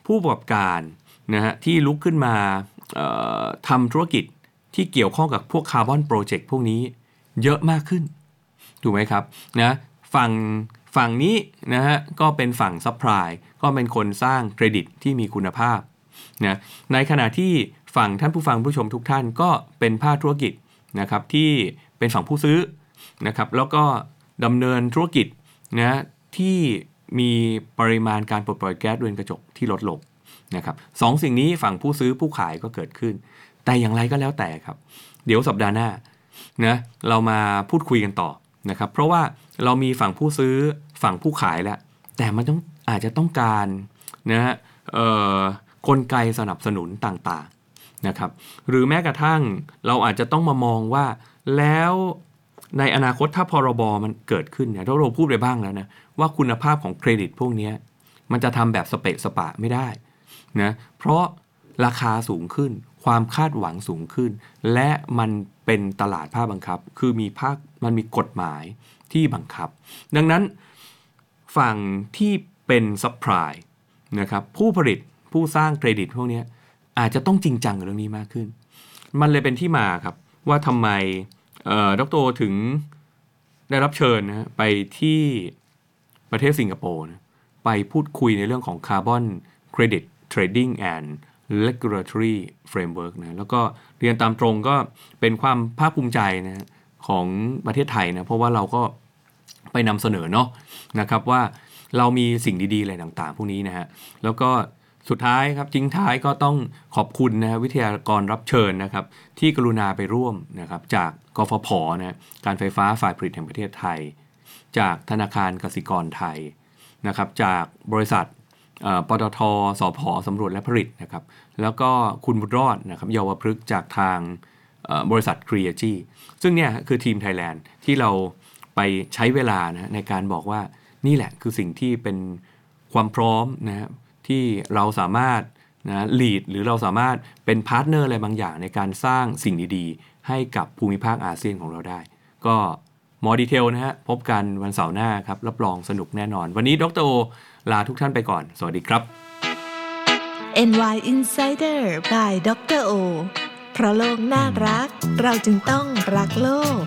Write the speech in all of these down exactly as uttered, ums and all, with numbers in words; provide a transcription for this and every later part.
ผู้ประกอบการนะฮะที่ลุกขึ้นมาทำธุรกิจที่เกี่ยวข้องกับพวกคาร์บอนโปรเจกต์พวกนี้เยอะมากขึ้นถูกไหมครับนะฝั่งฝั่งนี้นะฮะก็เป็นฝั่งซัพพลายก็เป็นคนสร้างเครดิตที่มีคุณภาพนะในขณะที่ฝั่งท่านผู้ฟังผู้ชมทุกท่านก็เป็นภาคธุรกิจนะครับที่เป็นฝั่งผู้ซื้อนะครับแล้วก็ดำเนินธุรกิจนะที่มีปริมาณการปลดปล่อยแก๊สเรือนกระจกที่ลดลงนะครับสองสิ่งนี้ฝั่งผู้ซื้อผู้ขายก็เกิดขึ้นแต่อย่างไรก็แล้วแต่ครับเดี๋ยวสัปดาห์หน้านะเรามาพูดคุยกันต่อนะครับเพราะว่าเรามีฝั่งผู้ซื้อฝั่งผู้ขายแล้วแต่มันต้องอาจจะต้องการนะฮะเอ่อกลไกสนับสนุนต่างๆนะครับหรือแม้กระทั่งเราอาจจะต้องมามองว่าแล้วในอนาคตถ้าพรบมันเกิดขึ้นเนี่ยเราพูดไปบ้างแล้วนะว่าคุณภาพของเครดิตพวกนี้มันจะทำแบบสเปะสปะไม่ได้นะเพราะราคาสูงขึ้นความคาดหวังสูงขึ้นและมันเป็นตลาดภาคบังคับคือมีภาคมันมีกฎหมายที่บังคับดังนั้นฝั่งที่เป็นซัพพลายนะครับผู้ผลิตผู้สร้างเครดิตพวกนี้อาจจะต้องจริงจังกับเรื่องนี้มากขึ้นมันเลยเป็นที่มาครับว่าทำไมดร.ถึงได้รับเชิญนะไปที่ประเทศสิงคโปร์นะไปพูดคุยในเรื่องของ Carbon Credit Trading and Regulatory Framework นะแล้วก็เรียนตามตรงก็เป็นความภาคภูมิใจนะของประเทศไทยนะเพราะว่าเราก็ไปนำเสนอเนาะนะครับว่าเรามีสิ่งดีๆอะไรต่างๆพวกนี้นะฮะแล้วก็สุดท้ายครับทิ้งท้ายก็ต้องขอบคุณนะวิทยากรรับเชิญนะครับที่กรุณาไปร่วมนะครับจากกฟผ.นะการไฟฟ้าฝ่ายผลิตแห่งประเทศไทยจากธนาคารกสิกรไทยนะครับจากบริษัทปตท.สผ.สำรวจและผลิตนะครับแล้วก็คุณบุญรอดนะครับเยาวพฤกษ์จากทางบริษัท Creagy ซึ่งเนี่ยคือทีมไทยแลนด์ที่เราไปใช้เวลานะในการบอกว่านี่แหละคือสิ่งที่เป็นความพร้อมนะที่เราสามารถนะ lead หรือเราสามารถเป็นพาร์ทเนอร์อะไรบางอย่างในการสร้างสิ่งดีๆให้กับภูมิภาคอาเซียนของเราได้ก็มอดีเทลนะฮะพบกันวันเสาร์หน้าครับรับรองสนุกแน่นอนวันนี้ดร.โอลาทุกท่านไปก่อนสวัสดีครับเอ็น วาย Insider by ดร.โอเพราะโลกน่ารักเราจึงต้องรักโลก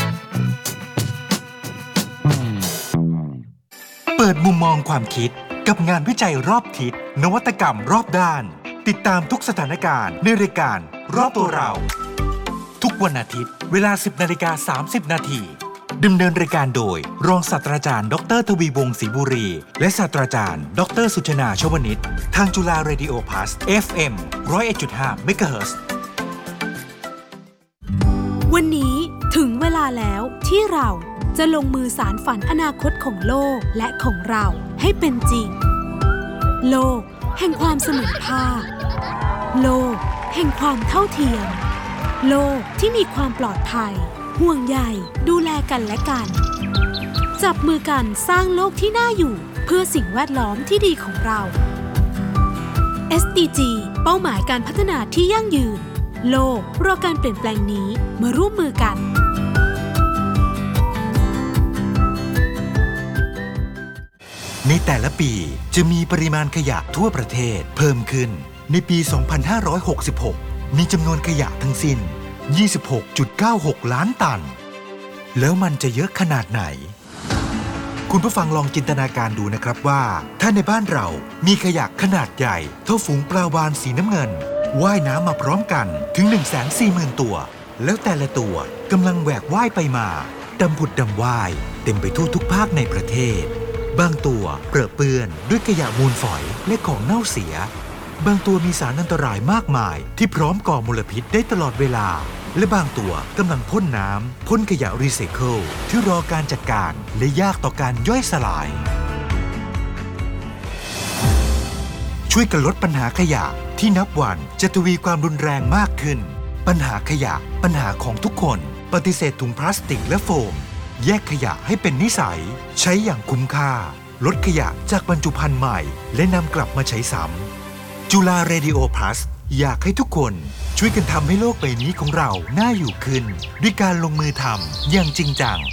เปิดมุมมองความคิดกับงานวิจัยรอบทิศนวัตกรรมรอบด้านติดตามทุกสถานการณ์ในรายการรอบตัวเราทุกวันอาทิตย์เวลา สิบนาฬิกาสามสิบนาทีดำเนินรายการโดยรองศาสตราจารย์ดร.ทวีวงศ์ศรีบุรีและศาสตราจารย์ดร.สุชนาชวนิชทางจุฬาเรดิโอพลัส เอฟ เอ็ม หนึ่งร้อยเอ็ดจุดห้า เมกะเฮิรตซ์วันนี้ถึงเวลาแล้วที่เราจะลงมือสานฝันอนาคตของโลกและของเราให้เป็นจริงโลกแห่งความเสมอภาคโลกแห่งความเท่าเทียมโลกที่มีความปลอดภัยห่วงใยดูแลกันและกันจับมือกันสร้างโลกที่น่าอยู่เพื่อสิ่งแวดล้อมที่ดีของเรา เอส ดี จี เป้าหมายการพัฒนาที่ยั่งยืนโลกรอการเปลี่ยนแปลงนี้มาร่วมมือกันในแต่ละปีจะมีปริมาณขยะทั่วประเทศเพิ่มขึ้นในปี สองพันห้าร้อยหกสิบหก มีจำนวนขยะทั้งสิ้น ยี่สิบหกจุดเก้าหก ล้านตันแล้วมันจะเยอะขนาดไหนคุณผู้ฟังลองจินตนาการดูนะครับว่าถ้าในบ้านเรามีขยะขนาดใหญ่เท่าฝูงปลาวาฬสีน้ำเงินว่ายน้ำมาพร้อมกันถึง หนึ่งแสนสี่หมื่น ตัวแล้วแต่ละตัวกำลังแหวกว่ายไปมาดำผุดดำว่ายเต็มไปทั่วทุกภาคในประเทศบางตัวเปรอะเปื้อนด้วยขยะมูลฝอยและของเน่าเสียบางตัวมีสารอันตรายมากมายที่พร้อมก่อมลพิษได้ตลอดเวลาและบางตัวกำลังพ่นน้ำพ่นขยะรีไซเคิลที่รอการจัดการและยากต่อการย่อยสลายช่วยกันลดปัญหาขยะที่นับวันจะทวีความรุนแรงมากขึ้นปัญหาขยะปัญหาของทุกคนปฏิเสธถุงพลาสติกและโฟมแยกขยะให้เป็นนิสัยใช้อย่างคุ้มค่าลดขยะจากบรรจุภัณฑ์ใหม่และนำกลับมาใช้ซ้ำจุฬาเรดิโอพลัสอยากให้ทุกคนช่วยกันทำให้โลกใบนี้ของเราน่าอยู่ขึ้นด้วยการลงมือทำอย่างจริงจัง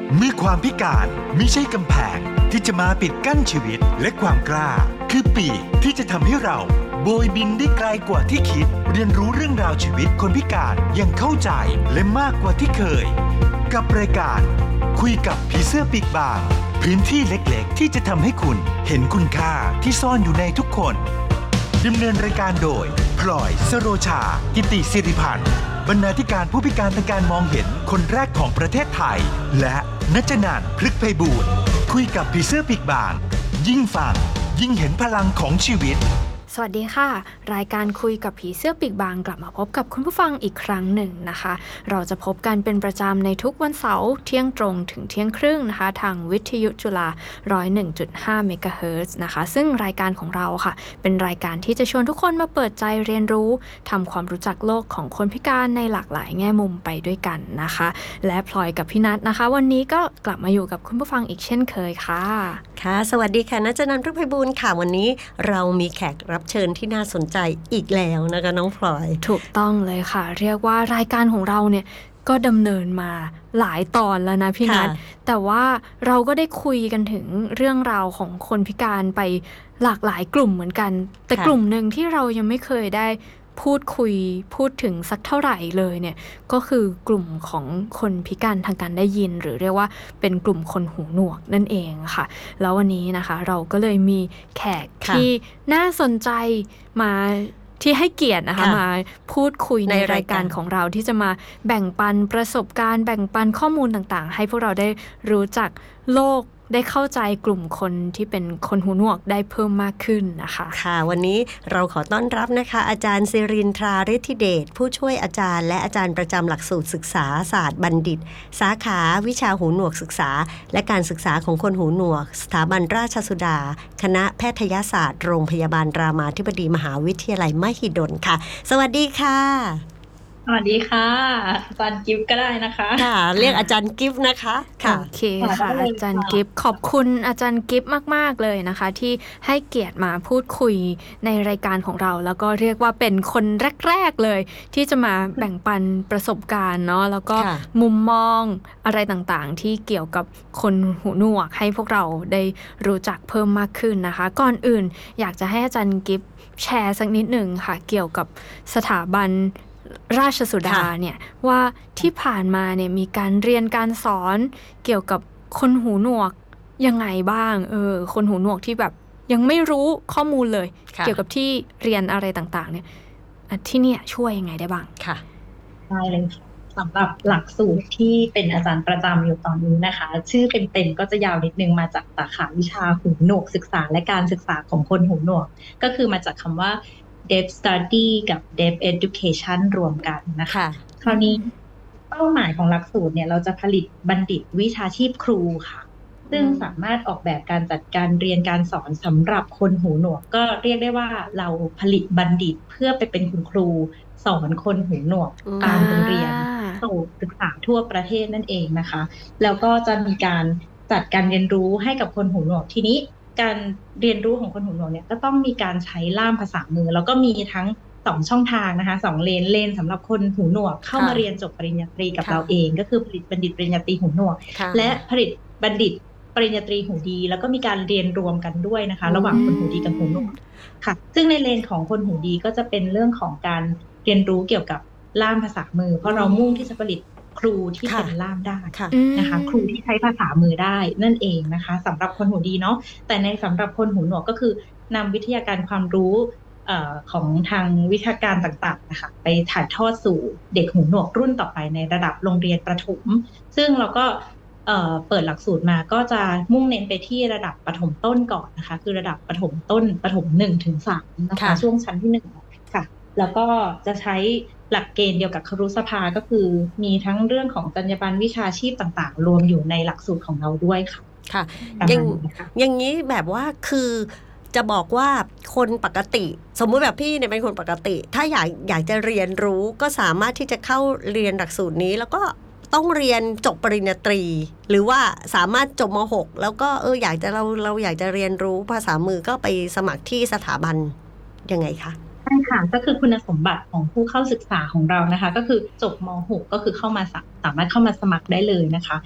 เมื่อความพิการไม่ใช่กำแพงที่จะมาปิดกั้นชีวิตและความกล้าคือปีกที่จะทำให้เราโบยบินได้ไกลกว่าที่คิดเรียนรู้เรื่องราวชีวิตคนพิการอย่างเข้าใจและมากกว่าที่เคยกับรายการคุยกับผีเสื้อปีกบางพื้นที่เล็กๆที่จะทำให้คุณเห็นคุณค่าที่ซ่อนอยู่ในทุกคนดำเนินรายการโดยพลอยสโรชากิติศิริพันธ์บรรณาธิการผู้พิการทางการมองเห็นคนแรกของประเทศไทยและณัจนันท์พฤกษ์ไพบูลย์คุยกับผีเสื้อปีกบางยิ่งฟังยิ่งเห็นพลังของชีวิตสวัสดีค่ะรายการคุยกับผีเสื้อปีกบางกลับมาพบกับคุณผู้ฟังอีกครั้งหนึ่งนะคะเราจะพบกันเป็นประจำในทุกวันเสาร์เที่ยงตรงถึงเที่ยงครึ่งนะคะทางวิทยุจุฬา หนึ่งร้อยเอ็ดจุดห้า เมกะเฮิรตซ์นะคะซึ่งรายการของเราค่ะเป็นรายการที่จะชวนทุกคนมาเปิดใจเรียนรู้ทำความรู้จักโลกของคนพิการในหลากหลายแง่มุมไปด้วยกันนะคะและพลอยกับพี่นัทนะคะวันนี้ก็กลับมาอยู่กับคุณผู้ฟังอีกเช่นเคยค่ะค่ะสวัสดีค่ะณัจนันท์ พฤกษ์ไพบูลย์ค่ะวันนี้เรามีแขกรับเชิญที่น่าสนใจอีกแล้วนะคะน้องพลอยถูกต้องเลยค่ะเรียกว่ารายการของเราเนี่ยก็ดำเนินมาหลายตอนแล้วนะพี่นัทแต่ว่าเราก็ได้คุยกันถึงเรื่องราวของคนพิการไปหลากหลายกลุ่มเหมือนกันแต่กลุ่มหนึ่งที่เรายังไม่เคยได้พูดคุยพูดถึงสักเท่าไหร่เลยเนี่ยก็คือกลุ่มของคนพิการทางการได้ยินหรือเรียกว่าเป็นกลุ่มคนหูหนวกนั่นเองค่ะแล้ววันนี้นะคะเราก็เลยมีแขกที่น่าสนใจมาที่ให้เกียรตินะคะมาพูดคุยในรายการของเราที่จะมาแบ่งปันประสบการณ์แบ่งปันข้อมูลต่างๆให้พวกเราได้รู้จักโลกได้เข้าใจกลุ่มคนที่เป็นคนหูหนวกได้เพิ่มมากขึ้นนะคะค่ะวันนี้เราขอต้อนรับนะคะอาจารย์ศิรินทราฤทธิเดชผู้ช่วยอาจารย์และอาจารย์ประจำหลักสูตรศึกษาศาสตร์บัณฑิตสาขาวิชาหูหนวกศึกษาและการศึกษาของคนหูหนวกสถาบันราชสุดาคณะแพทยศาสตร์โรงพยาบาลรามาธิบดีมหาวิทยาลัยมหิดลค่ะสวัสดีค่ะสวัสดีค่ะอาจารย์กิฟต์ก็ได้นะคะค่ะเรียกอาจารย์กิฟต์นะคะค่ะโอเคค่ะอาจารย์กิฟต์ขอบคุณอาจารย์กิฟต์มากๆเลยนะคะที่ให้เกียรติมาพูดคุยในรายการของเราแล้วก็เรียกว่าเป็นคนแรกๆเลยที่จะมาแบ่งปันประสบการณ์เนาะแล้วก็มุมมองอะไรต่างๆที่เกี่ยวกับคนหูหนวกให้พวกเราได้รู้จักเพิ่มมากขึ้นนะคะก่อนอื่นอยากจะให้อาจารย์กิฟต์แชร์สักนิดหนึ่งค่ะเกี่ยวกับสถาบันราชสุดาเนี่ยว่าที่ผ่านมาเนี่ยมีการเรียนการสอนเกี่ยวกับคนหูหนวกยังไงบ้างเออคนหูหนวกที่แบบยังไม่รู้ข้อมูลเลยเกี่ยวกับที่เรียนอะไรต่างๆเนี่ยที่เนี่ยช่วยยังไงได้บ้างค่ะได้เลยสำหรับหลักสูตรที่เป็นอาจารย์ประจำอยู่ตอนนี้นะคะชื่อเต็มๆก็จะยาวนิดนึงมาจากสาขาวิชาหูหนวกศึกษาและการศึกษาของคนหูหนวกก็คือมาจากคำว่าDeaf Study กับ Deaf Education รวมกันนะคะคราวนี้เป้าหมายของหลักสูตรเนี่ยเราจะผลิตบัณฑิตวิชาชีพครูค่ะซึ่งสามารถออกแบบการจัดการเรียนการสอนสำหรับคนหูหนวกก็เรียกได้ว่าเราผลิตบัณฑิตเพื่อไปเป็นคุณครูสอนคนหูหนวกตามโรงเรียนศึกษาทั่วประเทศนั่นเองนะคะแล้วก็จะมีการจัดการเรียนรู้ให้กับคนหูหนวกทีนี้การเรียนรู้ของคนหูหนวกเนี่ยก็ต้องมีการใช้ล่ามภาษามือแล้วก็มีทั้งสองช่องทางนะคะสองเลนเลนสำหรับคนหูหนวกเข้ามาเรียนจบปริญญาตรีกับเราเองก็คือผลิตบัณฑิตปริญญาตรีหูหนวกและผลิตบัณฑิตปริญญาตรีหูดีแล้วก็มีการเรียนรวมกันด้วยนะคะระหว่างคนหูดีกับหูหนวกค่ะซึ่งในเลนของคนหูดีก็จะเป็นเรื่องของการเรียนรู้เกี่ยวกับล่ามภาษามือเพราะเรามุ่งที่จะผลิตครูที่เป็นล่ามได้นะคะครูที่ใช้ภาษามือได้นั่นเองนะคะสำหรับคนหูดีเนาะแต่ในสำหรับคนหูหนวกก็คือนำวิทยาการความรู้เอ่อของทางวิชาการต่างๆนะคะไปถ่ายทอดสู่เด็กหูหนวกรุ่นต่อไปในระดับโรงเรียนประถมซึ่งเราก็เอ่อเปิดหลักสูตรมาก็จะมุ่งเน้นไปที่ระดับประถมต้นก่อนนะคะคือระดับประถมต้นประถมหนึ่งถึงสามนะคะช่วงชั้นที่หนึ่งค่ะแล้วก็จะใช้หลักเกณฑ์เดียวกับครุสภาก็คือมีทั้งเรื่องของจรรยาบรรณวิชาชีพต่างๆรวมอยู่ในหลักสูตรของเราด้วยค่ะค่ะอย่างอย่างนี้แบบว่าคือจะบอกว่าคนปกติสมมุติแบบพี่เนี่ยเป็นคนปกติถ้าอยากอยากจะเรียนรู้ก็สามารถที่จะเข้าเรียนหลักสูตรนี้แล้วก็ต้องเรียนจบปริญญาตรีหรือว่าสามารถจบม.หกแล้วก็เอออยากจะเราเราอยากจะเรียนรู้ภาษามือก็ไปสมัครที่สถาบันยังไงคะใช่ค่ะก็คือคุณสมบัติของผู้เข้าศึกษาของเรานะคะก็คือจบม.หกก็คือเข้ามาสามารถเข้ามาสมัครได้เลยนะคะ